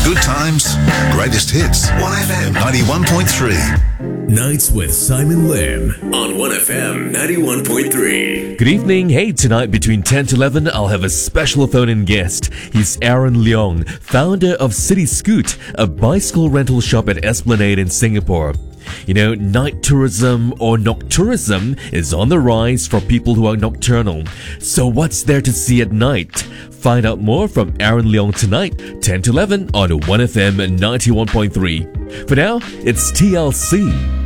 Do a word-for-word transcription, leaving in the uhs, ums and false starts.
Good times, greatest hits. one F M ninety-one point three. Nights with Simon Lim on one F M ninety-one point three. Good evening. Hey, tonight between ten to eleven, I'll have a special phone-in guest. He's Aaron Leong, founder of City Scoot, a bicycle rental shop at Esplanade in Singapore. You know, night tourism or noctourism is on the rise for people who are nocturnal. So what's there to see at night? Find out more from Aaron Leong tonight, ten to eleven on one F M ninety-one point three. For now, it's T L C.